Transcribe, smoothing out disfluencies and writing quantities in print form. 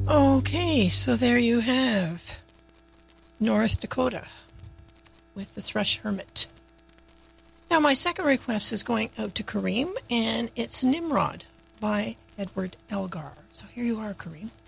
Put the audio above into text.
Okay, so there you have North Dakota with the Thrush Hermit. Now, my second request is going out to Kareem, and it's Nimrod by Edward Elgar. So here you are, Kareem.